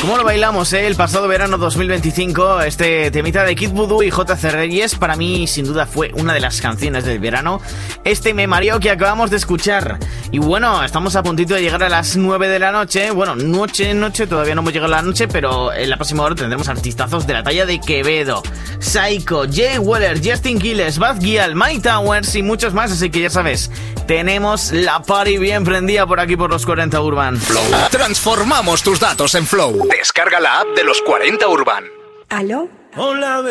¿Cómo lo bailamos, el pasado verano 2025? Este temita de Kid Voodoo y JC Reyes, para mí sin duda fue una de las canciones del verano. Este Me Mareó que acabamos de escuchar. Y bueno, estamos a puntito de llegar a las 9 de la noche. Bueno, noche, todavía no hemos llegado a la noche, pero en la próxima hora tendremos artistazos de la talla de Quevedo, Psycho, Jay Weller, Justin Quiles, Bad Gyal, Mike Towers y muchos más. Así que ya sabes, tenemos la party bien prendida por aquí por los 40 Urban. Flow. Transformamos tus datos en Flow. Descarga la app de los 40 Urban. ¿Aló? Hola,